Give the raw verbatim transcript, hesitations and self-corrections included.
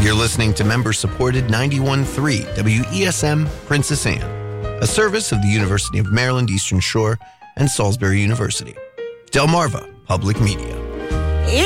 You're listening to member-supported ninety-one point three W E S M Princess Anne, a service of the University of Maryland Eastern Shore and Salisbury University. Delmarva Public Media.